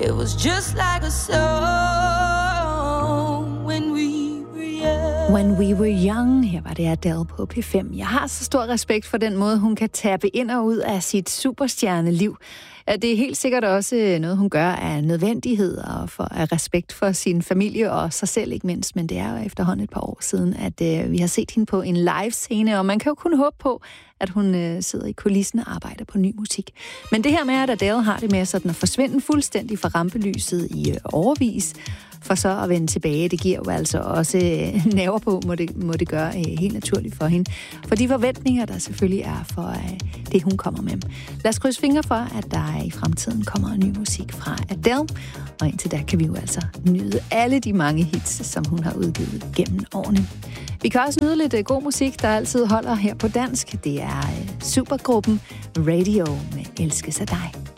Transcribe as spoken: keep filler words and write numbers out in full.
It was just like a song when we were young. When we were young, her var det Adele på P fem. Jeg har så stor respekt for den måde, hun kan tappe ind og ud af sit superstjerneliv. Det er helt sikkert også noget, hun gør af nødvendighed og for, af respekt for sin familie og sig selv ikke mindst. Men det er jo efterhånden et par år siden, at øh, vi har set hende på en live-scene, og man kan jo kun håbe på, at hun øh, sidder i kulissen og arbejder på ny musik. Men det her med, at Adele har det med sådan at forsvinde fuldstændig fra rampelyset i øh, årevis, for så at vende tilbage, det giver jo altså også øh, nerver på, må det, må det gøre øh, helt naturligt for hende. For de forventninger, der selvfølgelig er for øh, det, hun kommer med. Lad os krydse fingre for, at der i fremtiden kommer ny musik fra Adele. Og indtil da kan vi jo altså nyde alle de mange hits, som hun har udgivet gennem årene. Vi kan også nyde lidt øh, god musik, der altid holder her på dansk. Det er øh, supergruppen Radio med Elskes af dig.